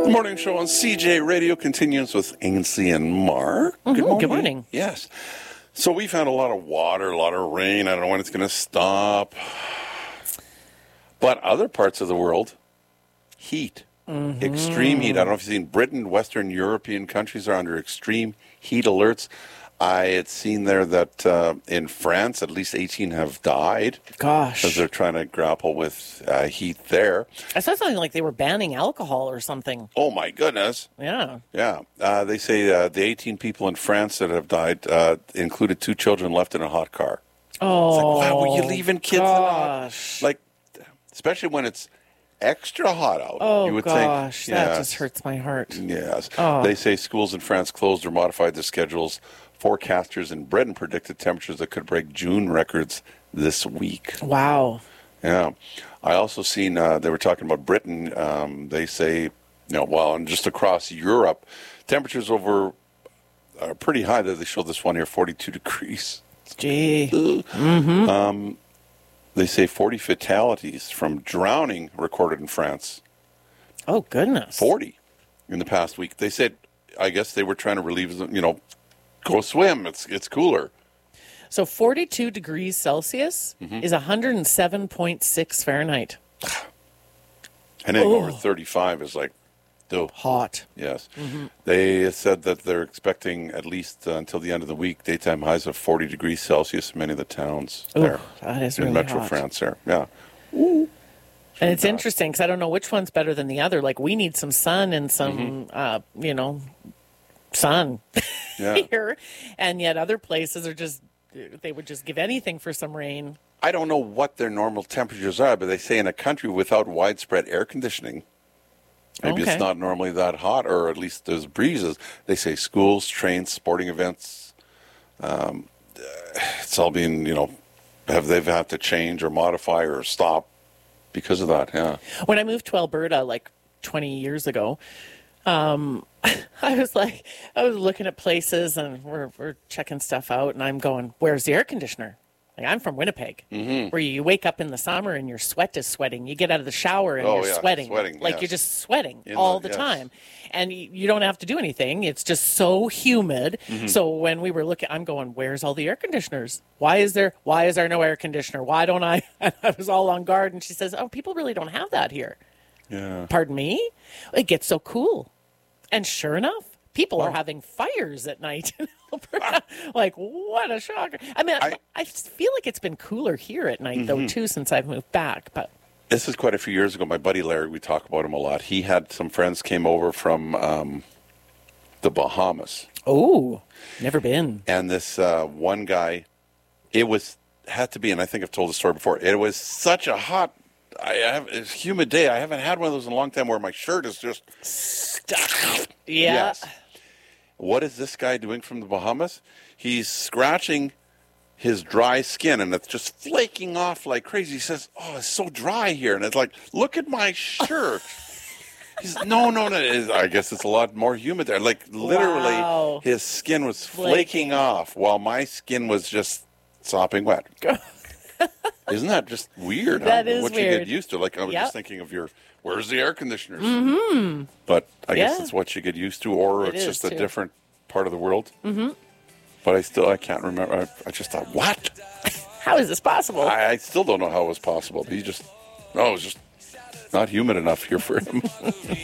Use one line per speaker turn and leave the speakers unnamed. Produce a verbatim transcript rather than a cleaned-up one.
The morning show on C J Radio continues with Ainsley and Mark.
Mm-hmm.
Good morning.
Good morning.
Yes. So we've had a lot of water, a lot of rain. I don't know when it's going to stop. But other parts of the world, heat. Mm-hmm. Extreme heat. I don't know if you've seen Britain, Western European countries are under extreme heat alerts. I had seen there that uh, in France, at least eighteen have died.
Gosh.
Because they're trying to grapple with uh, heat there.
I saw something like they were banning alcohol or something.
Oh, my goodness.
Yeah.
Yeah. Uh, they say uh, the eighteen people in France that have died uh, included two children left in a hot car.
Oh,
it's like, wow, were you leaving kids
gosh.
in a hot? Like, especially when it's extra hot out.
Oh,
you would
gosh.
think,
that
yes.
just hurts my heart.
Yes.
Oh.
They say schools in France closed or modified their schedules. Forecasters in Britain predicted temperatures that could break June records this week.
Wow.
Yeah. I also seen, uh, they were talking about Britain. Um, they say, you know, well, and just across Europe, temperatures over are pretty high. They showed this one here, forty-two degrees.
Gee. Mm-hmm.
Um, they say forty fatalities from drowning recorded in France.
Oh, goodness.
forty in the past week. They said, I guess they were trying to relieve, you know, go swim. It's it's cooler.
So forty-two degrees Celsius mm-hmm. is one hundred seven point six Fahrenheit.
Anything
oh.
over thirty-five is like, duh.
Hot.
Yes.
Mm-hmm.
They said that they're expecting at least uh, until the end of the week daytime highs of forty degrees Celsius in many of the towns
Ooh,
there.
That is
in
really
Metro
hot.
France there. Yeah. Ooh.
And it's interesting because I don't know which one's better than the other. Like, we need some sun and some, mm-hmm. uh, you know, sun
yeah.
here. And yet other places are just, they would just give anything for some rain.
I don't know what their normal temperatures are, but they say in a country without widespread air conditioning, maybe
okay.
it's not normally that hot, or at least there's breezes. They say schools, trains, sporting events, um, it's all being, you know, have they've had to change or modify or stop because of that, yeah.
When I moved to Alberta like twenty years ago, um, I was like, I was looking at places and we're, we're checking stuff out, and I'm going, where's the air conditioner? Like, I'm from Winnipeg, mm-hmm. where you wake up in the summer and your sweat is sweating. You get out of the shower and
oh,
you're
yeah.
sweating.
sweating.
Like,
yes.
you're just sweating
in
all
the,
the
yes.
time. And you, you don't have to do anything. It's just so humid. Mm-hmm. So when we were looking, I'm going, where's all the air conditioners? Why is there, why is there no air conditioner? Why don't I? And I was all on guard. And she says, oh, people really don't have that here.
Yeah.
Pardon me? It gets so cool. And sure enough, people
oh.
are having fires at night in Alberta. Like, what a shocker. I mean, I, I feel like it's been cooler here at night, mm-hmm. though, too, since I've moved back. But
this is quite a few years ago. My buddy Larry, we talk about him a lot. He had some friends came over from um, the Bahamas.
Oh, never been.
And this uh, one guy, it was, had to be, and I think I've told the story before, it was such a hot, I have, it's a humid day. I haven't had one of those in a long time where my shirt is just
stuck. Yeah.
Yes. What is this guy doing from the Bahamas? He's scratching his dry skin, and it's just flaking off like crazy. He says, oh, it's so dry here. And it's like, look at my shirt. He's no, no, no. I guess it's a lot more humid there. Like, literally,
wow.
his skin was flaking.
Flaking.
off while my skin was just sopping wet. Isn't that just weird?
That
huh?
is
what
weird.
you get used to. Like, I was
yep.
just thinking of your, where's the air conditioners?
Mm-hmm.
But I
yeah.
guess it's what you get used to, or
it
it's just
too.
a different part of the world.
Mm-hmm.
But I still, I can't remember. I, I just thought, what?
How is this possible?
I, I still don't know how it was possible. He just, no, it was just not humid enough here for him.